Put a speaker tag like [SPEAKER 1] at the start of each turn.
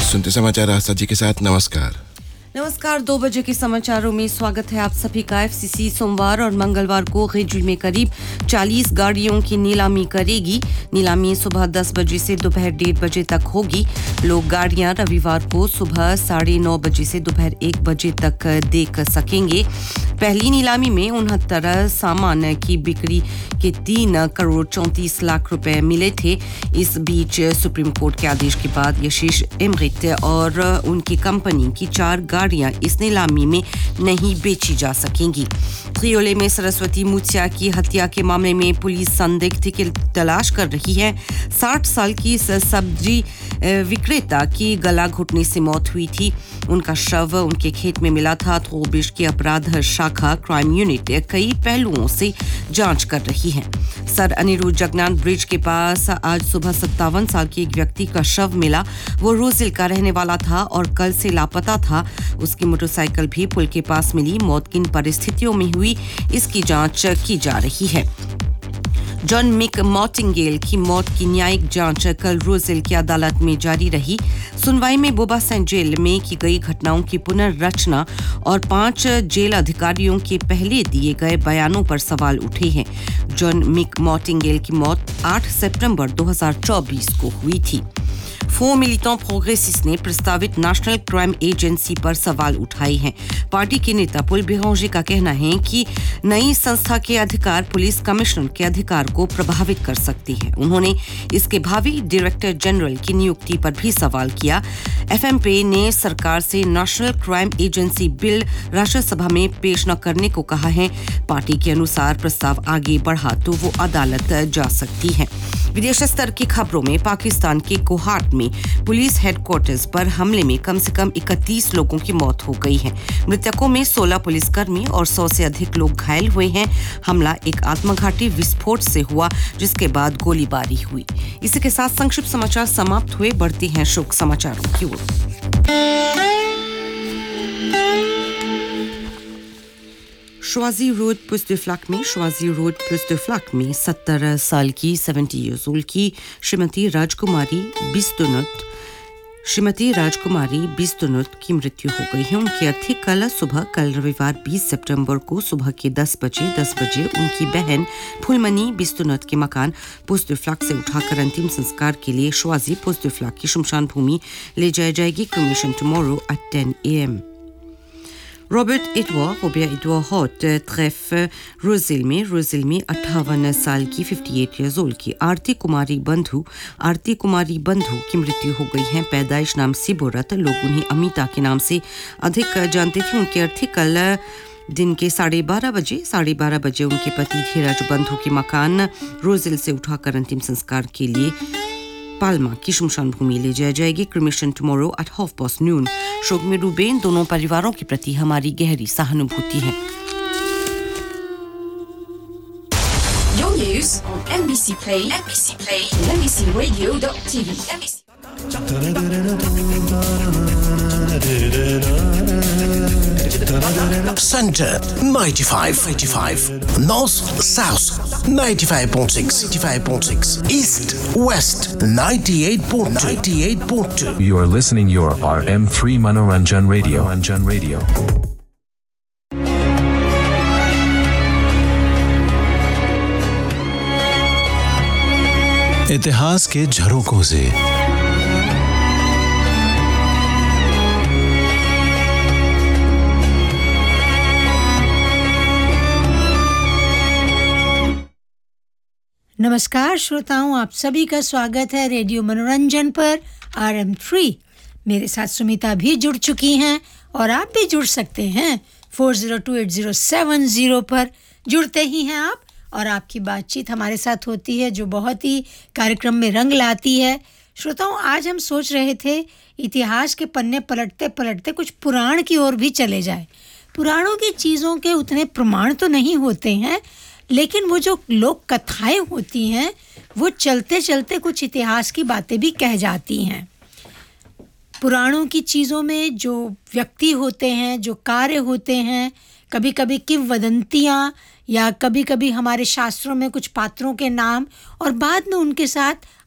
[SPEAKER 1] सुनते समाचार आस्था जी के साथ। नमस्कार।
[SPEAKER 2] 2 बजे के समाचारों में स्वागत है आप सभी का। एफसीसी सोमवार और मंगलवार को गेजुल में करीब 40 गाड़ियों की नीलामी करेगी। नीलामी सुबह 10 बजे से दोपहर 1:30 बजे तक होगी। लोग गाड़ियां रविवार को सुबह 9:30 बजे से दोपहर 1 बजे तक देख सकेंगे। पहली नीलामी में 69 सामान की बिक्री के 3 करोड़ 34 लाख रुपए मिले थे। इस बीच सुप्रीम कोर्ट के आदेश के बाद यशीश एमरिट और उनकी कंपनी की 4 गाड़ियां इस नीलामी में नहीं बेची जा सकेंगी। त्रियोले में सरस्वती मुत्या की हत्या के मामले में पुलिस संदिग्ध की तलाश कर रही है। 60 साल की सब्जी विक्रेता की गला घुटने से मौत हुई थी। उनका शव उनके खेत में मिला था। थोबिश की अपराध शाखा क्राइम यूनिट कई पहलुओं से जांच कर रही है। सर अनिरुद्ध जगनाथ ब्रिज के पास आज सुबह 57 साल के एक व्यक्ति का शव मिला। वो रोजिल का रहने वाला था और कल से लापता था। उसकी मोटरसाइकिल भी पुल के पास मिली। मौत किन परिस्थितियों में हुई, इसकी जांच की जा रही है। जॉन मिक मॉर्टिंगेल की मौत की न्यायिक जांच कल रोजिल की अदालत में जारी रही। सुनवाई में बोबा सेंट जेल में की गई घटनाओं की पुनर्रचना और 5 जेल अधिकारियों के पहले दिए गए बयानों पर सवाल उठे हैं। जॉन मिक मॉर्टिंगेल की मौत 8 सितंबर 2024 को हुई थी। फोर मिलिटेंट प्रोग्रेसिस्ट ने प्रस्तावित नेशनल क्राइम एजेंसी पर सवाल उठाए हैं। पार्टी के नेता पुल बेरांजे का कहना है कि नई संस्था के अधिकार पुलिस कमिश्नर के अधिकार को प्रभावित कर सकती है। उन्होंने इसके भावी डायरेक्टर जनरल की नियुक्ति पर भी सवाल किया। एफएमपी ने सरकार से national crime agency bill Rajya Sabha में पेश न करने को कहा है। पार्टी के अनुसार प्रस्ताव आगे बढ़ा तो वो अदालत जा सकती है। विदेश स्तर की खबरों में पाकिस्तान के कोहाट में पुलिस हेडक्वार्टर्स पर हमले में कम से कम 31 लोगों की मौत हो गई है। मृतकों में 16 पुलिसकर्मी और 100 से अधिक लोग घायल हुए हैं। हमला एक आत्मघाती विस्फोट से हुआ, जिसके बाद गोलीबारी हुई। इसी के साथ संक्षिप्त समाचार समाप्त हुए। बढ़ते हैं शोक समाचारों की ओर। श्वाजी रोड पुस्टफ्लक में 70 साल की 70 इयर्स ओल्ड की श्रीमती राजकुमारी बिस्तुनुत की मृत्यु हो गई है। उनकी अर्थी कल रविवार 20 सितंबर को सुबह के 10 बजे उनकी बहन फुलमनी बिस्तुनुत के मकान पुस्टफ्लक से उठाकर अंतिम संस्कार के लिए श्वाजी पुस्टफ्लक की शमशान भूमि ले जाई जाएगी। Cremation tomorrow at 10 AM। Robert Edward hot ट्रेफ रोजिल में 58 साल की 58 इयर्स ओल्ड की आरती कुमारी बंधु की मृत्यु हो गई है। पैदाइश नाम सिबोरत, लोग उन्हें अमिता के नाम से अधिक जानते थे। उनके अर्थी कल दिन के 12:30 बजे उनके पति धीरज बंधु के मकान रोजिल से उठाकर अंतिम संस्कार के लिए पाल्मा की शमशान भूमि ले जाई जाएगी। क्रिमेशन टुमारो एट 12:30 शोक में डूबे इन दोनों परिवारों के प्रति हमारी गहरी सहानुभूति है।
[SPEAKER 3] Your news on NBC Play, NBCRadio.tv.
[SPEAKER 4] Center 95, North South 95.6, East West 98.2.
[SPEAKER 5] You are listening your RM3 Manoranjan Radio.
[SPEAKER 6] इतिहास के झरोकों से
[SPEAKER 7] नमस्कार श्रोताओं, आप सभी का स्वागत है रेडियो मनोरंजन पर RM3। मेरे साथ सुमिता भी जुड़ चुकी हैं और आप भी जुड़ सकते हैं 402870 पर। जुड़ते ही हैं आप और आपकी बातचीत हमारे साथ होती है, जो बहुत ही कार्यक्रम में रंग लाती है। श्रोताओं, आज हम सोच रहे थे इतिहास के पन्ने पलटते पलटते कुछ पुराण की ओर भी चले जाए। पुराणों की चीज़ों के उतने प्रमाण तो नहीं होते हैं, लेकिन वो जो लोक कथाएं होती हैं वो चलते चलते कुछ इतिहास की बातें भी कह जाती हैं। पुराणों की चीज़ों में जो व्यक्ति होते हैं, जो कार्य होते हैं, कभी कभी किंवदंतियाँ या कभी कभी हमारे शास्त्रों में कुछ पात्रों के नाम और बाद में उनके साथ